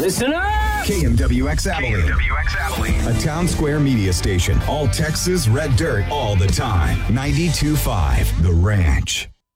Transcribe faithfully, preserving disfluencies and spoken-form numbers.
Listen up! K M W X Abilene. K M W X Abilene. A Town Square media station. All Texas red dirt all the time. ninety-two point five The Ranch.